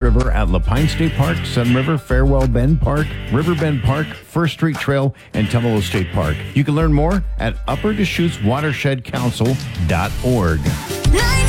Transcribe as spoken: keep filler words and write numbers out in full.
River at Lapine State Park, Sun River, Farewell Bend Park, Riverbend Park, First Street Trail, and Tumalo State Park. You can learn more at upper deschutes watershed council dot org.